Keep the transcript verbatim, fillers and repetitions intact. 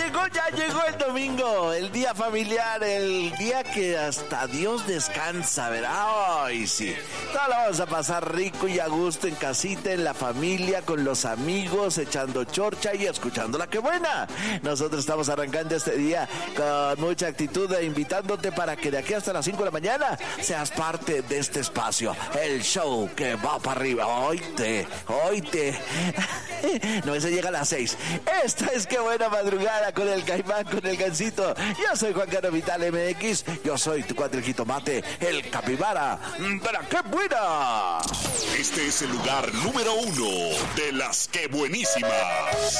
llegó, ya llegó el domingo, el día familiar, el día que hasta Dios descansa, ¿verdad? Ay, sí. Todo lo vamos a pasar rico y a gusto en casita, en la familia, con los amigos, echando chorcha y escuchando la que buena. Nosotros estamos arrancando este día con mucha actitud e invitándote para que de aquí hasta las cinco de la mañana seas parte de este espacio, el show que va para arriba. Oíte, oíte. No, ese llega a las seis. Esta es Que Buena Madrugada con el Caimán, con el Gansito. Yo soy Juan Carlos Vital M X. Yo soy tu cuadrijito mate, el capibara. ¡Para qué buena! Este es el lugar número uno de las Que Buenísimas.